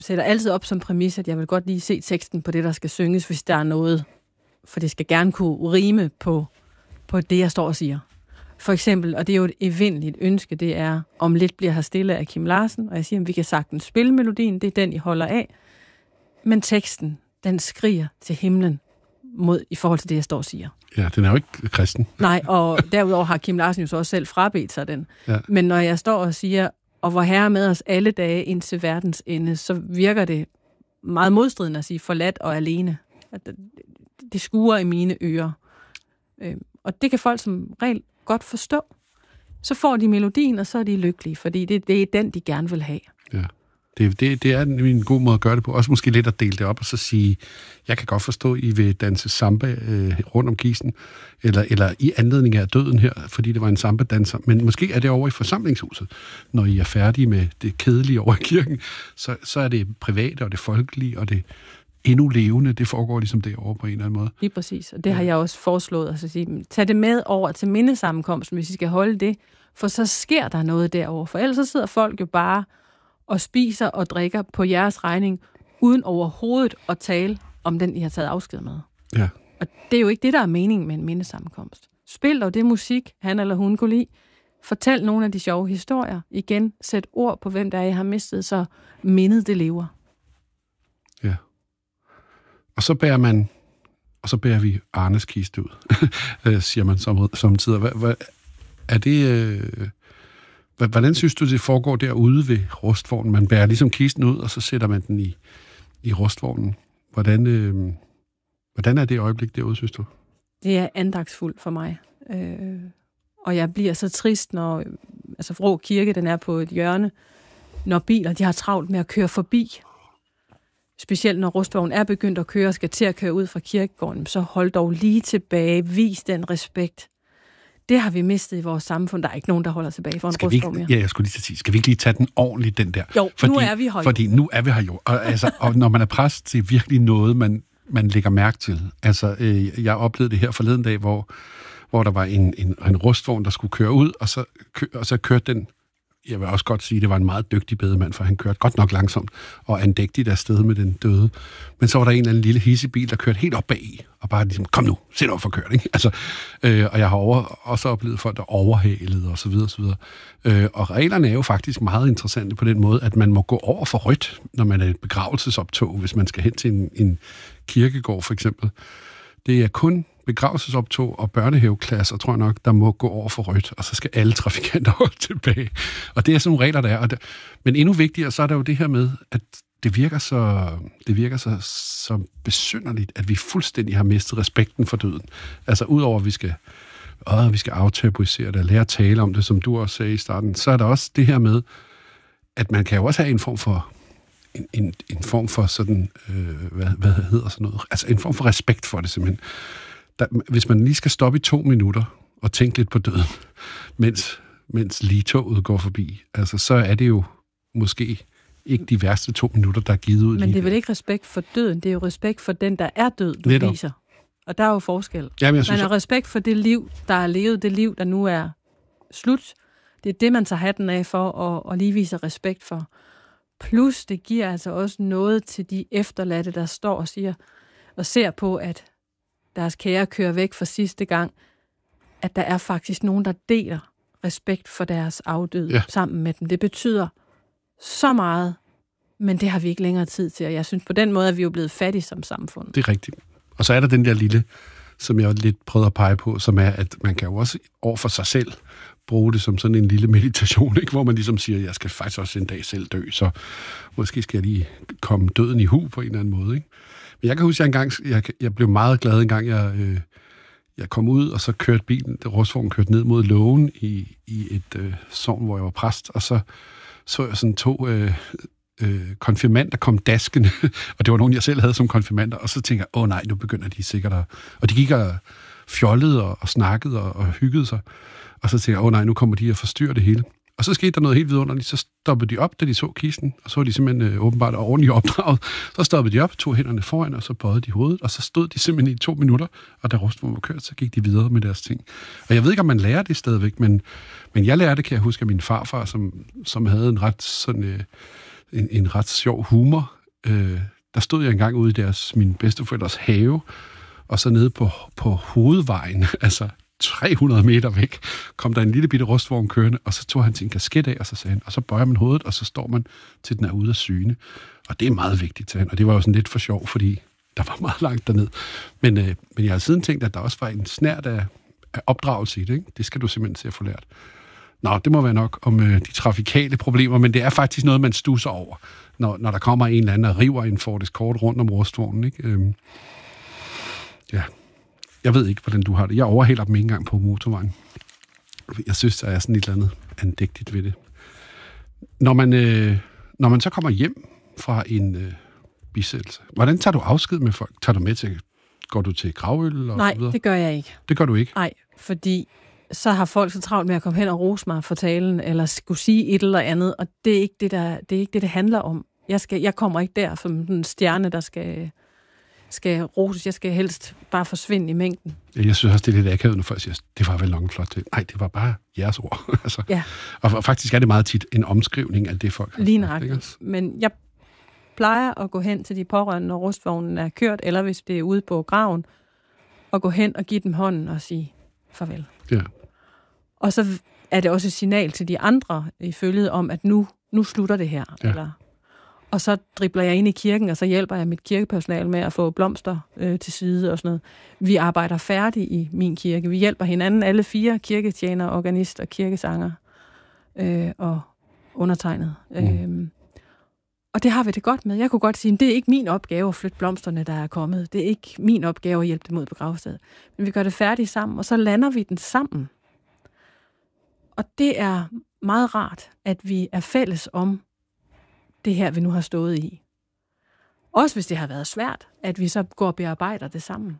sætter altid op som præmis, at jeg vil godt lige se teksten på det, der skal synges, hvis der er noget. For det skal gerne kunne rime på det, jeg står og siger. For eksempel, og det er jo et evindeligt ønske, det er, om lidt bliver her stille af Kim Larsen, og jeg siger, at vi kan sagtens spille melodien, det er den, I holder af. Men teksten, den skriger til himlen i forhold til det, jeg står og siger. Ja, den er jo ikke kristen. Nej, og derudover har Kim Larsen jo så også selv frabedt sig den. Ja. Men når jeg står og siger, og hvor Herre med os alle dage indtil verdens ende, så virker det meget modstridende at sige forladt og alene. Det skuer i mine ører. Og det kan folk som regel godt forstå. Så får de melodien, og så er de lykkelige, fordi det er den, de gerne vil have. Ja. Det er en god måde at gøre det på. Også måske lidt at dele det op og så sige, jeg kan godt forstå, I vil danse samba rundt om kisten, eller i anledning af døden her, fordi det var en samba-danser. Men måske er det over i forsamlingshuset. Når I er færdige med det kedelige over i kirken, så er det private og det folkelige og det endnu levende. Det foregår ligesom derovre på en eller anden måde. Lige præcis. Og det har jeg også foreslået. Altså at sige, tag det med over til mindesammenkomsten, hvis I skal holde det. For så sker der noget derovre. For ellers så sidder folk jo bare og spiser og drikker på jeres regning, uden overhovedet at tale om den, I har taget afsked med. Ja. Og det er jo ikke det, der er meningen med en mindesammenkomst. Spil dog det musik, han eller hun kunne lide. Fortæl nogle af de sjove historier. Igen, sæt ord på, hvem der er, I har mistet, så mindet det lever. Ja. Og så bærer vi Arnes kiste ud, siger man som tider. Hvad er det... Hvordan synes du, det foregår derude ved rustvognen? Man bærer ligesom kisten ud, og så sætter man den i rustvognen. Hvordan er det øjeblik derude, synes du? Det er andagsfuldt for mig. Og jeg bliver så trist, når Vrå Kirke, den er på et hjørne, når biler de har travlt med at køre forbi. Specielt når rustvognen er begyndt at køre og skal til at køre ud fra kirkegården, så hold dog lige tilbage. Vis den respekt. Det har vi mistet i vores samfund. Der er ikke nogen, der holder tilbage for en rustvogn mere. Ja, jeg skulle lige sige, skal vi ikke lige tage den ordentligt, den der? Jo, nu er vi her. Fordi nu er vi her jo. Og når man er præst, det er virkelig noget, man lægger mærke til. Jeg oplevede det her forleden dag, hvor der var en rustvogn, der skulle køre ud, og så kørte den. Jeg vil også godt sige, at det var en meget dygtig bedemand, for han kørte godt nok langsomt og andægtigt afsted med den døde. Men så var der en eller anden lille hissebil, der kørte helt op bag, og bare ligesom, kom nu, sæt over for kørt, ikke? Og jeg har også oplevet folk, der overhalede, og så videre, og så videre. Og reglerne er jo faktisk meget interessante på den måde, at man må gå over for rødt, når man er et begravelsesoptog, hvis man skal hen til en kirkegård, for eksempel. Det er kun begravelsesoptog og børnehaveklasser, tror jeg nok, der må gå over for rødt, og så skal alle trafikanter holde tilbage. Og det er sådan nogle regler, der er. Men endnu vigtigere, så er der jo det her med, at det virker så besynderligt, at vi fuldstændig har mistet respekten for døden. Altså, udover at vi skal aftabuisere det og lære at tale om det, som du også sagde i starten, så er der også det her med, at man kan jo også have en form for sådan, hvad hedder sådan noget? Altså en form for respekt for det simpelthen. Hvis man lige skal stoppe i 2 minutter og tænke lidt på døden, mens lige toget går forbi, altså så er det jo måske ikke de værste 2 minutter, der er givet ud. Men det er vel ikke respekt for døden, det er jo respekt for den, der er død, du viser. Og der er jo forskel. Jamen, man har respekt for det liv, der er levet, det liv, der nu er slut. Det er det, man tager hatten af for at lige vise respekt for. Plus, det giver altså også noget til de efterladte, der står og siger og ser på, at deres kære kører væk for sidste gang, at der er faktisk nogen, der deler respekt for deres afdøde sammen med dem. Det betyder så meget, men det har vi ikke længere tid til, og jeg synes, på den måde er vi jo blevet fattige som samfund. Det er rigtigt. Og så er der den der lille, som jeg lidt prøvede at pege på, som er, at man kan jo også over for sig selv bruge det som sådan en lille meditation, ikke? Hvor man ligesom siger, jeg skal faktisk også en dag selv dø, så måske skal jeg lige komme døden i hu på en eller anden måde, ikke? Men jeg kan huske, jeg blev meget glad en gang, jeg kom ud, og så kørte bilen, rustvognen kørte ned mod lågen i et sogn, hvor jeg var præst, og så jeg sådan 2 konfirmander kom daskende, og det var nogen, jeg selv havde som konfirmander, og så tænkte jeg, nej, nu begynder de sikkert at... Og de gik og fjollede og snakkede og hyggede sig, og så tænkte jeg, nej, nu kommer de og forstyrrer det hele. Og så skete der noget helt vidunderligt, så stoppede de op, da de så kisten, og så var de simpelthen åbenbart ordentligt opdraget. Så stoppede de op, tog hænderne foran, og så bøjede de hovedet, og så stod de simpelthen i 2 minutter, og da rustvognen var kørt, så gik de videre med deres ting. Og jeg ved ikke, om man lærer det stadigvæk, men jeg lærte det, kan jeg huske, af min farfar, som havde en ret sådan en ret sjov humor. Der stod jeg engang ude i mine bedsteforældres have, og så nede på hovedvejen, altså 300 meter væk, kom der en lille bitte rustvogn kørende, og så tog han sin kasket af, og så sagde han, og så bøjer man hovedet, og så står man til den er ude af syne. Og det er meget vigtigt til han, og det var jo sådan lidt for sjov, fordi der var meget langt derned. Men jeg har siden tænkt, at der også var en snært af opdragelse i det, ikke? Det skal du simpelthen se at få lært. Nå, det må være nok om de trafikale problemer, men det er faktisk noget, man stusser over, når der kommer en eller anden og river en Ford Escort rundt om rustvognen, ikke? Ja. Jeg ved ikke, hvordan du har det. Jeg overhælder dem ikke engang på motorvejen. Jeg synes, der er sådan et eller andet andægtigt ved det. Når man så kommer hjem fra en bisættelse, hvordan tager du afsked med folk? Går du til gravøl? Og Nej, så videre? Det gør jeg ikke. Det gør du ikke? Nej, fordi så har folk så travlt med at komme hen og rose mig for talen, eller skulle sige et eller andet, og det er ikke det handler om. Jeg kommer ikke der som en stjerne, der skal roses. Jeg skal helst bare forsvinde i mængden. Jeg synes også, det er lidt akavet, når folk siger, det var vel nok en flot til. Nej, det var bare jeres ord. Altså. Ja. Og faktisk er det meget tit en omskrivning af det, folk har. Lige nøjagtigt. Men jeg plejer at gå hen til de pårørende, når rustvognen er kørt, eller hvis det er ude på graven, og gå hen og give dem hånden og sige farvel. Ja. Og så er det også et signal til de andre i følget om, at nu slutter det her. Ja. Eller, og så dribler jeg ind i kirken, og så hjælper jeg mit kirkepersonale med at få blomster til side og sådan noget. Vi arbejder færdigt i min kirke. Vi hjælper hinanden, alle 4 kirketjenere, organist og kirkesanger og undertegnet. Og det har vi det godt med. Jeg kunne godt sige, at det er ikke min opgave at flytte blomsterne, der er kommet. Det er ikke min opgave at hjælpe dem ud på gravstedet. Men vi gør det færdigt sammen, og så lander vi den sammen. Og det er meget rart, at vi er fælles om det her, vi nu har stået i. Også hvis det har været svært, at vi så går og bearbejder det sammen.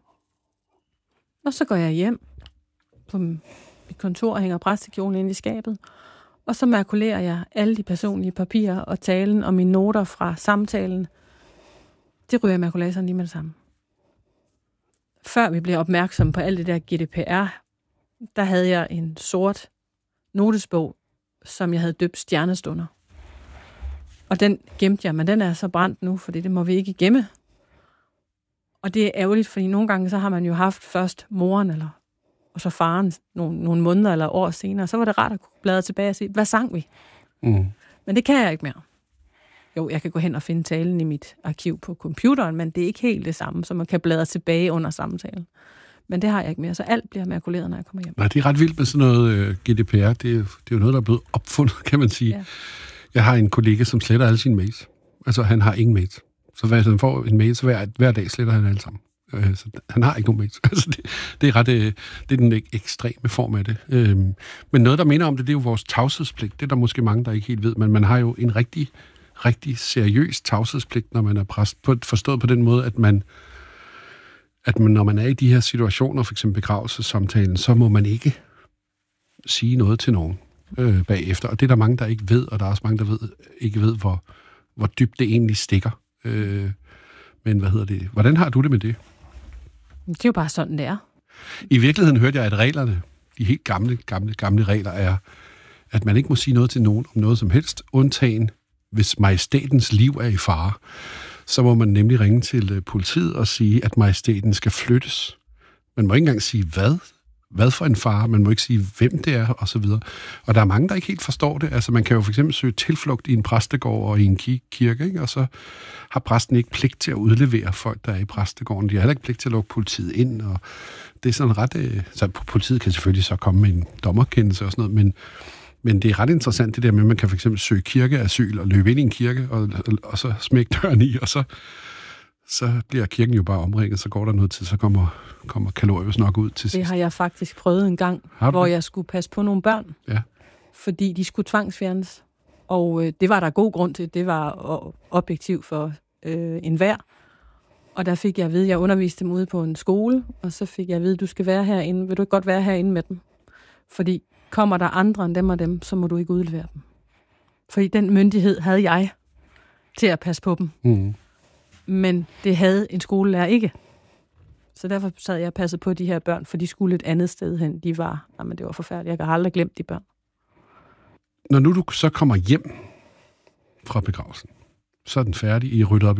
Og så går jeg hjem på mit kontor og hænger præstekjolen ind i skabet. Og så makulerer jeg alle de personlige papirer og talen og mine noter fra samtalen. Det ryger makulatoren lige med det samme. Før vi blev opmærksomme på alt det der GDPR, der havde jeg en sort notesbog, som jeg havde døbt stjernestunder. Og den gemte jeg, men den er så brændt nu, fordi det må vi ikke gemme. Og det er ærgerligt, fordi nogle gange så har man jo haft først moren og så faren nogle måneder eller år senere. Så var det rart at kunne bladre tilbage og sige, hvad sang vi? Men det kan jeg ikke mere. Jo, jeg kan gå hen og finde talen i mit arkiv på computeren, men det er ikke helt det samme, som man kan bladre tilbage under samtalen. Men det har jeg ikke mere, så alt bliver makuleret, når jeg kommer hjem. Nej, det er ret vildt med sådan noget GDPR. Det er jo noget, der er blevet opfundet, kan man sige. Ja. Jeg har en kollega, som sletter alle sine mails. Altså, han har ingen mails. Så hvis han får en mail, så hver dag sletter han alle sammen. Så han har ikke nogen mails. Altså, det er den ekstreme form af det. Men noget, der minder om det, det er jo vores tavshedspligt. Det er der måske mange, der ikke helt ved, men man har jo en rigtig, rigtig seriøs tavshedspligt, når man er præst. Forstået på den måde, at man, når man er i de her situationer, for eksempel begravelsessamtalen, så må man ikke sige noget til nogen bagefter. Og det er der mange, der ikke ved, og der er også mange, der ikke ved, hvor dybt det egentlig stikker. Men hvordan har du det med det? Det er jo bare sådan, det er. I virkeligheden hørte jeg, at reglerne, de helt gamle regler, er, at man ikke må sige noget til nogen om noget som helst, undtagen hvis majestætens liv er i fare. Så må man nemlig ringe til politiet og sige, at majestæten skal flyttes. Man må ikke engang sige, hvad for en fare, man må ikke sige, hvem det er, og så videre. Og der er mange, der ikke helt forstår det. Altså, man kan jo for eksempel søge tilflugt i en præstegård og i en kirke, ikke? Og så har præsten ikke pligt til at udlevere folk, der er i præstegården. De har heller ikke pligt til at lukke politiet ind, og det er sådan ret... Så politiet kan selvfølgelig så komme med en dommerkendelse og sådan noget, men det er ret interessant det der med, at man kan for eksempel søge kirkeasyl og løbe ind i en kirke, og så smække døren i, og så bliver kirken jo bare omringet, så går der noget tid, så kommer Kalorius nok ud til sidst. Det har jeg faktisk prøvet en gang, hvor jeg skulle passe på nogle børn, fordi de skulle tvangsfjernes. Og det var der god grund til. Det var objektivt for enhver. Og der fik jeg at vide, jeg underviste dem ude på en skole, og så fik jeg at vide, du skal være herinde. Vil du ikke godt være herinde med dem? Fordi kommer der andre end dem og dem, så må du ikke udlevere dem. Fordi den myndighed havde jeg til at passe på dem. Men det havde en skolelærer ikke. Så derfor sad jeg og passede på de her børn, for de skulle et andet sted hen. Det var forfærdeligt. Jeg har aldrig glemt de børn. Når nu du så kommer hjem fra begravelsen, så er den færdig. I rydder op